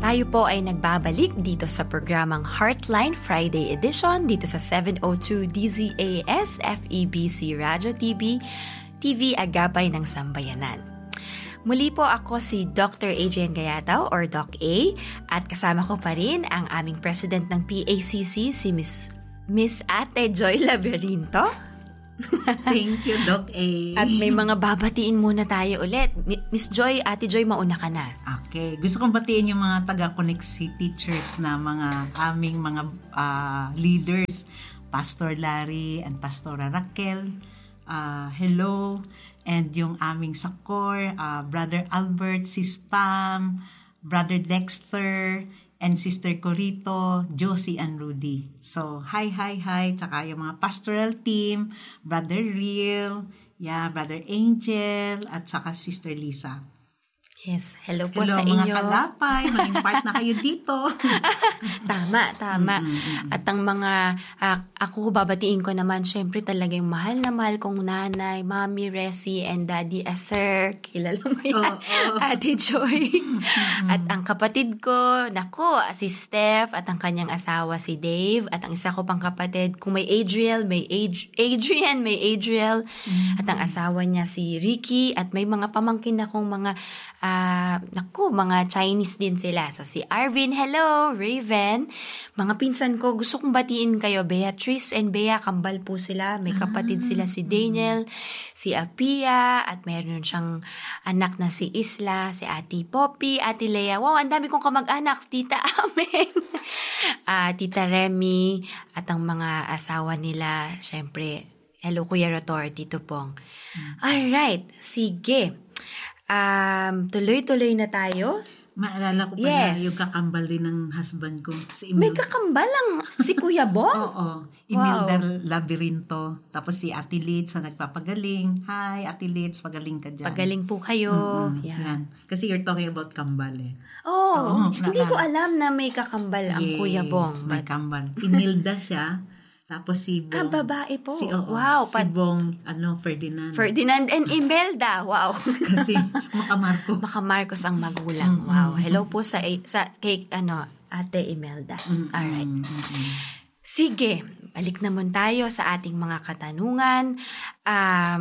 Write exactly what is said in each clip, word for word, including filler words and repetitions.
Tayo po ay nagbabalik dito sa programang Heartline Friday Edition dito sa seven oh two D Z A S F E B C Radio T V, T V Agapay ng Sambayanan. Muli po ako si Doctor Adrian Gayataw or Doc A at kasama ko pa rin ang aming President ng P A C C si Miss Miss Ate Joy Laberinto. Thank you, Doc A. At may mga babatiin muna tayo ulit. Miss Joy, Ate Joy, mauna ka na. Okay. Gusto kong batiin yung mga taga-Connect City Church na mga aming mga uh, leaders. Pastor Larry and Pastora Raquel. Uh, hello. And yung aming sakor, uh, Brother Albert, Sis Pam, Brother Dexter, and Sister Corito, Josie and Rudy. So, hi, hi, hi. Tsaka yung mga pastoral team, Brother Real, yeah, Brother Angel, at saka Sister Lisa. Yes, hello po hello, sa inyo. Hello mga kalapay, mag-impart na kayo dito. Tama, tama. Mm-hmm. At ang mga, uh, ako babatiin ko naman, syempre talaga yung mahal na mahal kong nanay, Mami Resi, and Daddy Aser. Kilala mo yan, oh, oh. Ate Joy. Mm-hmm. At ang kapatid ko, nako, si Steph, at ang kanyang asawa si Dave, at ang isa ko pang kapatid, kung may Adriel, may Ad- Adrian, may Adriel, mm-hmm. at ang asawa niya si Ricky, at may mga pamangkin akong mga Uh, naku, mga Chinese din sila. So, si Arvin, hello, Raven. Mga pinsan ko, gusto kong batiin kayo. Beatrice and Bea, kambal po sila. May kapatid sila si Daniel, si Apia, at meron siyang anak na si Isla, si Ate Poppy, Ate Lea. Wow, ang dami kong kamag-anak. Tita Amen. uh, Tita Remy, at ang mga asawa nila. Siyempre, hello, Kuya Rotor, Tito Pong. Alright, sige. Um, tuloy-tuloy na tayo. Maalala ko pala yes. yung kakambal din ng husband ko. Si May kakambal lang si Kuya Bong? Oo. Imelda wow. Laberinto. Tapos si Ate Lids na nagpapagaling. Hi, Ate Lids, pagaling ka dyan. Pagaling po kayo. Mm-hmm. Yeah. Yan. Kasi you're talking about kambal eh. Oh, so, oh hindi na, ko alam na may kakambal ang yes, Kuya Bong. May but... kambal. Imelda siya. Tapos si Bong. Ah, babae po. Si, oh, wow. Si pat- Bong, ano, Ferdinand. Ferdinand and Imelda. Wow. Kasi Makamarcos. Makamarcos ang magulang. Mm-hmm. Wow. Hello po sa, sa kay, ano, Ate Imelda. Mm-hmm. Alright. Mm-hmm. Sige, balik naman tayo sa ating mga katanungan. Um,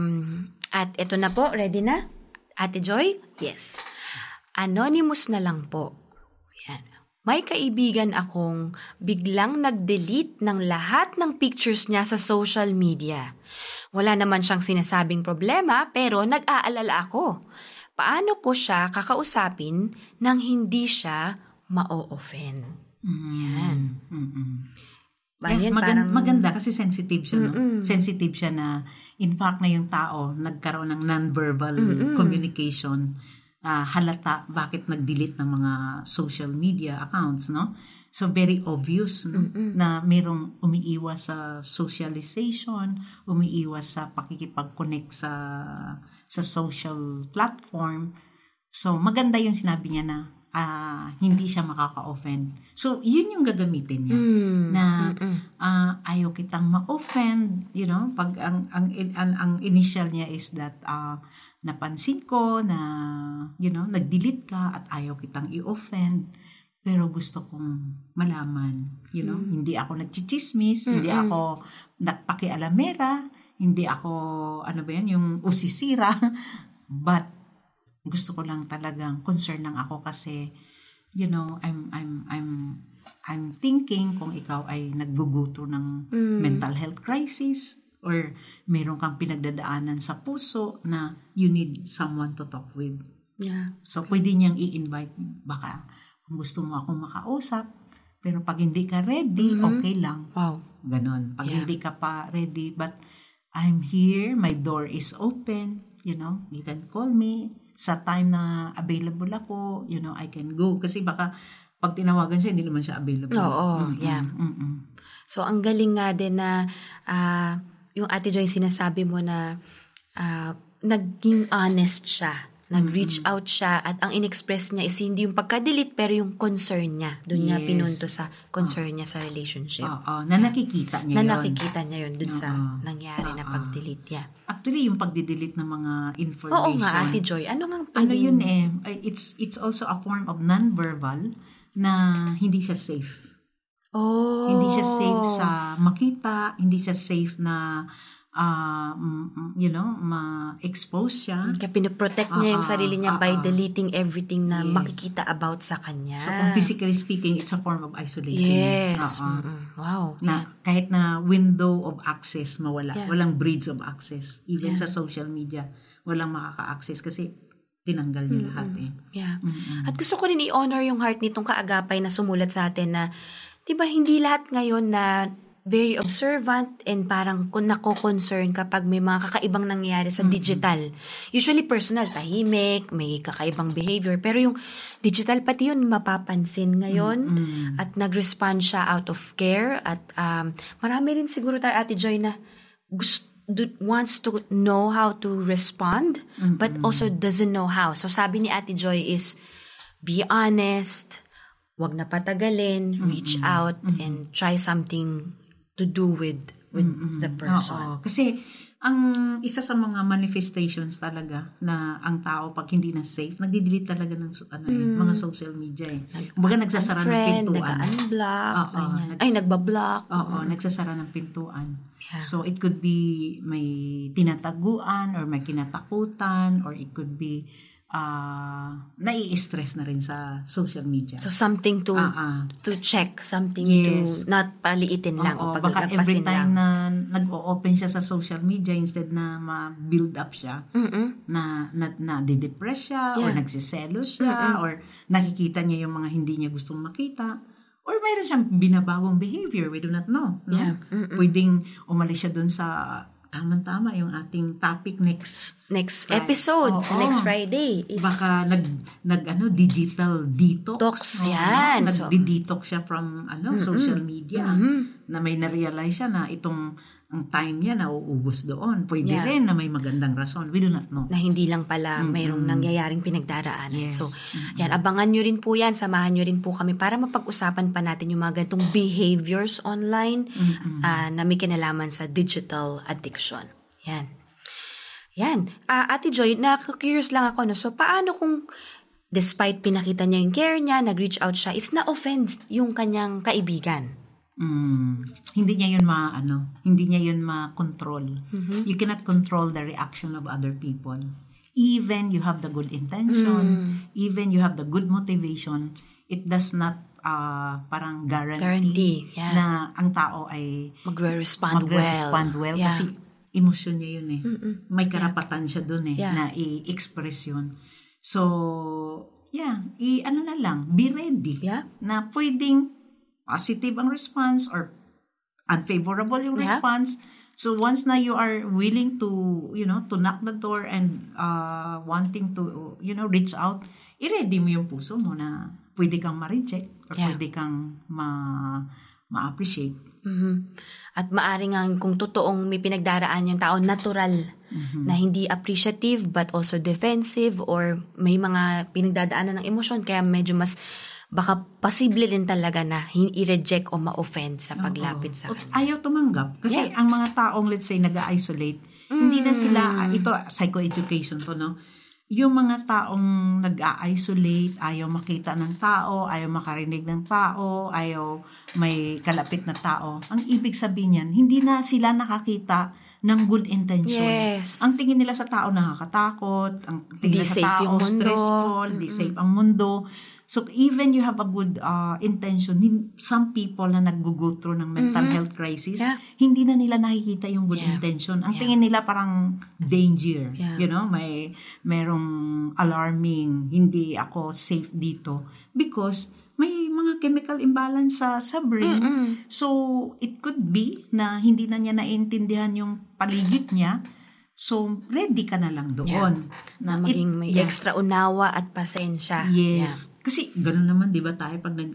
at ito na po, ready na? Ate Joy? Yes. Anonymous na lang po. Yan. May kaibigan akong biglang nag-delete ng lahat ng pictures niya sa social media. Wala naman siyang sinasabing problema pero nag-aalala ako. Paano ko siya kakausapin nang hindi siya ma-offend? Mm-hmm. Yan. Mm-hmm. Yan, eh, maganda, parang... maganda kasi sensitive siya. Mm-mm. No? Sensitive siya na in fact na yung tao nagkaroon ng non-verbal Mm-mm. communication. Uh, halata bakit nag-delete ng mga social media accounts, no? So, very obvious, no? Na mayroong umiiwas sa socialization, umiiwas sa pakikipag-connect sa sa social platform. So, maganda yung sinabi niya na uh, hindi siya makaka-offend. So, yun yung gagamitin niya. Mm. Na uh, ayaw kitang ma-offend, you know? Pag ang, ang, ang, ang initial niya is that uh, napansin ko na, you know, nag-delete ka at ayaw kitang i-offend. Pero gusto kong malaman, you know, mm. hindi ako nagchichismis, Mm-mm. hindi ako nagpakialamera, hindi ako, ano ba yan, yung usisira. But, gusto ko lang talagang concern lang ako kasi, you know, I'm, I'm, I'm, I'm thinking kung ikaw ay nagguguto ng mm. mental health crisis, or meron kang pinagdadaanan sa puso na you need someone to talk with. Yeah. So, pwede niyang i-invite. Baka kung gusto mo akong makausap, pero pag hindi ka ready, mm-hmm. okay lang. Wow. Ganon. Pag yeah. hindi ka pa ready, but I'm here, my door is open, you know, you can call me. Sa time na available ako, you know, I can go. Kasi baka pag tinawagan siya, hindi naman siya available. Oo, mm-hmm. yeah. Mm-hmm. So, ang galing nga din na uh, yung Ate Joy, sinasabi mo na uh, naging honest siya. Nag-reach mm-hmm. out siya at ang in-express niya is hindi yung pagka-delete pero yung concern niya. Doon yes. niya pinunto sa concern oh. niya sa relationship. Oo, oh, oh. na nakikita niya na yun. Na nakikita niya yun doon oh, sa oh. nangyari oh, na pag-delete niya. Actually, yung pag-delete ng mga information. Oo nga, Ate Joy. Ano nga Ano yun eh? It's, it's also a form of non-verbal na hindi siya safe. Oh. Hindi siya safe sa makita, hindi siya safe na uh, you know, ma-expose siya. Kaya pinoprotect niya uh, yung sarili niya uh, by uh, deleting everything na yes. makikita about sa kanya. So, kung physically speaking, it's a form of isolation. Yes. Uh-uh. Wow. Na yeah. kahit na window of access mawala. Yeah. Walang bridge of access. Even yeah. sa social media, walang makaka-access kasi tinanggal niya mm-hmm. lahat eh. Yeah. Mm-hmm. At gusto ko rin i-honor yung heart nitong kaagapay na sumulat sa atin na, di ba, hindi lahat ngayon na very observant and parang kung nako-concern kapag may mga kakaibang nangyayari sa mm-hmm. digital. Usually personal, tahimik, may kakaibang behavior. Pero yung digital, pati yun mapapansin ngayon mm-hmm. at nag-respond siya out of care. At um, marami rin siguro tayo, Ate Joy, na gusto wants to know how to respond mm-hmm. but also doesn't know how. So sabi ni Ate Joy is be honest, wag na patagalin, mm-hmm. reach out mm-hmm. and try something to do with with mm-hmm. the person. Oo. Kasi ang isa sa mga manifestations talaga na ang tao pag hindi na safe, nagdi-delete talaga ng ano, mm. mga social media eh. Kumbaga nagsasara ng pintuan. Nag-unblock, Oo, nags- ay nagbablock. Oo, mm. nagsasara ng pintuan. Yeah. So it could be may tinataguan or may kinatakutan or it could be uh, nai-stress na rin sa social media. So something to uh-uh. to check, something yes. to not paliitin lang Oo, o baka every time lang. na nag-o-open siya sa social media instead na ma-build up siya, Mm-mm. na na, na de-depress siya yeah. or nagsiselos siya Mm-mm. or nakikita niya yung mga hindi niya gustong makita or mayroon siyang binabagong behavior, we do not know. No? Yeah. Pwedeng umalis siya dun sa tama-tama yung ating topic next next right. episode, oh, sa next oh. Friday. Is baka nag nag ano digital detox. Tox, oh, yan. No? Nag-detox siya from ano mm-hmm. social media mm-hmm. na may na-realize siya na itong ang time niya nauubos doon. Pwede yeah. rin na may magandang rason. We do not know. Na hindi lang pala mm-hmm. mayroong nangyayaring pinagdaraanan. Yes. So, mm-hmm. yan, abangan nyo rin po yan. Samahan nyo rin po kami para mapag-usapan pa natin yung mga ganitong behaviors online mm-hmm. uh, na may kinalaman sa digital addiction. Yan. Yan. Uh, Ate Joy, na-curious lang ako. No? So, paano kung despite pinakita niya yung care niya, nag-reach out siya, is na-offend yung kanyang kaibigan? Mm, hindi niya yun ma ano, hindi niya yun ma-control. Mm-hmm. You cannot control the reaction of other people. Even you have the good intention, mm. even you have the good motivation, it does not uh, parang guarantee, guarantee yeah. na ang tao ay magre-respond, magre-respond well, well yeah. kasi emosyon niya yun eh. Mm-mm. May karapatan yeah. siya dun eh yeah. na i-express yun. So, yeah, i ano na lang, be ready yeah. na pwedeng positive ang response or unfavorable yung yeah. response. So once na you are willing to, you know, to knock the door and uh, wanting to, you know, reach out, i-ready mo yung puso mo na pwede kang ma-reject or yeah. pwede kang ma- ma-appreciate. Mm-hmm. At maaring nga kung totoong may pinagdaraan yung tao, natural mm-hmm. na hindi appreciative but also defensive or may mga pinagdadaanan ng emosyon kaya medyo mas baka posible din talaga na i-reject o ma-offend sa paglapit Oo. sa kanya. Ayaw tumanggap. Kasi yeah. ang mga taong, let's say, nag-isolate, mm. hindi na sila, ito, psychoeducation to, no? Yung mga taong nag-isolate, ayaw makita ng tao, ayaw makarinig ng tao, ayaw may kalapit na tao. Ang ibig sabihin yan, hindi na sila nakakita ng good intention. Yes. Ang tingin nila sa tao nakakatakot, ang tingin nila sa tao stressful, di mm-hmm. safe ang mundo. So even you have a good uh, intention, some people na nag-go through ng mental mm-hmm. health crisis, yeah. hindi na nila nakikita yung good yeah. intention. Ang yeah. tingin nila parang danger. Yeah. You know, may merong alarming, hindi ako safe dito. Because may mga chemical imbalance sa, sa brain. Mm-mm. So it could be na hindi na niya naiintindihan yung paligid niya. So, ready ka na lang doon. Yeah. Na maging may yeah. extra unawa at pasensya. Yes. Yeah. Kasi, gano'n naman, di ba tayo, pag nag,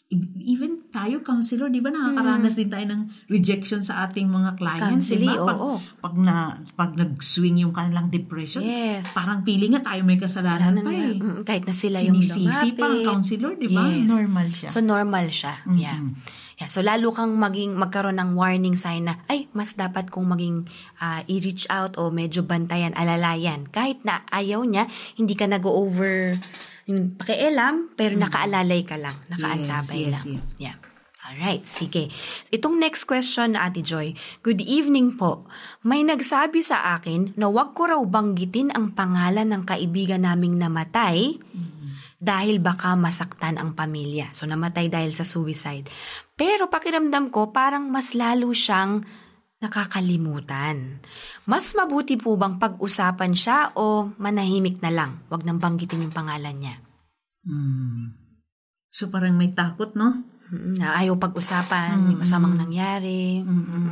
even tayo, counselor, di ba, nakakaranas mm. din tayo ng rejection sa ating mga clients, di ba? Pag, oo. pag, na, pag nag-swing yung kanilang depression, yes. parang feeling nga tayo may kasalanan pa eh. Na, kahit na sila yung lumapit. Sinisisi pa ang counselor, di ba? Yes. Normal siya. So, normal siya. Mm-hmm. Yeah. Yeah, so lalo kang maging magkaroon ng warning sign na ay mas dapat kong maging uh, i-reach out o medyo bantayan, alalayan. Kahit na ayaw niya, hindi ka nag-over yung pakialam, pero nakaalalay ka lang, nakaantabay yes, lang. yes. Yeah. Alright, sige. Itong next question, Ate Joy. Good evening po. May nagsabi sa akin na wag ko raw banggitin ang pangalan ng kaibigan naming namatay mm-hmm. dahil baka masaktan ang pamilya. So, namatay dahil sa suicide. Pero pakiramdam ko, parang mas lalo siyang nakakalimutan. Mas mabuti po bang pag-usapan siya o manahimik na lang? Wag nang banggitin yung pangalan niya. Hmm. So, parang may takot, no? Na ayaw pag-usapan, mm-hmm. yung masamang nangyari. Mm-hmm.